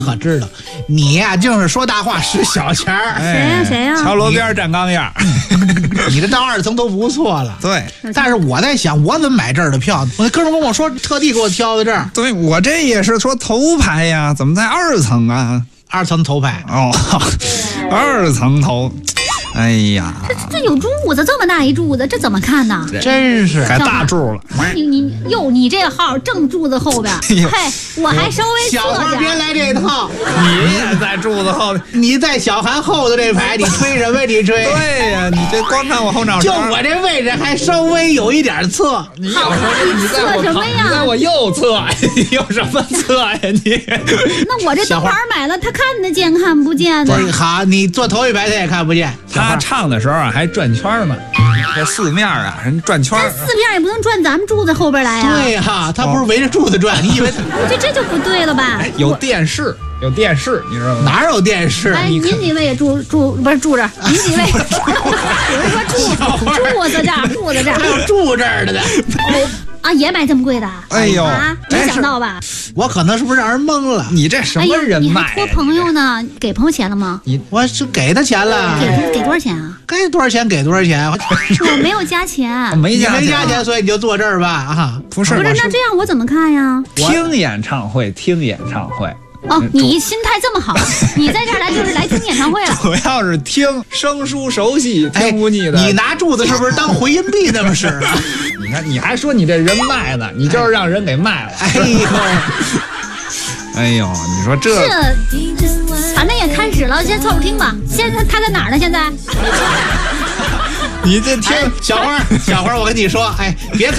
可知道，你呀净是说大话使小钱儿。 谁呀？ 桥楼边站钢样， 你这到2层都不错了。 对， 但是我在想，我怎么买这儿的票？我那哥们跟我说，特地给我挑的这儿。 对我这也是说头排呀，怎么在2层啊 ？2层头排。 哦，2层头。哎呀， 这有柱子，这么大一柱子，这怎么看呢？ 真是改大柱了。 你这号正柱子后边，嘿，我还稍微小花别来这套， 你也在柱子后， 你在小韩后头这排，你吹什么？你吹？ 对呀，你这光看我后脑勺， 就我这位置还稍微有一点侧。 你侧什么呀？ 你在我右侧，你有什么侧呀你？ 那我这灯牌买了，他看得见看不见呢？ 好，你坐头一排他也看不见。 他唱的时候还转圈呢，这四面啊，人转圈。 四面也不能转咱们柱子后边来呀。 对呀，他不是围着柱子转，你以为？ 这就不对了吧？ 有电视，你知道吗？ 哪有电视？ 哎，您几位也住不是住这儿？您几位？我说柱子这儿， 还有住这儿的呢。 啊，也买这么贵的？ 哎呦， 没想到吧？ 我可能是不是让人蒙了？ 你这什么人脉？ 你还托朋友呢？给朋友钱了吗？ 我是给他钱了。 给多少钱啊？ 该多少钱给多少钱。 我没有加钱， 没加钱，所以你就坐这儿吧啊？ 不是， 那这样我怎么看呀？ 听演唱会。 哦，你心态这么好，你在这儿来就是来听演唱会了。 主要是听生疏熟悉，听不腻的。 你拿柱子是不是当回音壁那么使啊？ 你看，你还说你这人卖呢，你就是让人给卖了。哎呦，你说这反正也开始了，先凑合听吧。现在他在哪儿呢？现在？ 你这听小花，我跟你说，别看。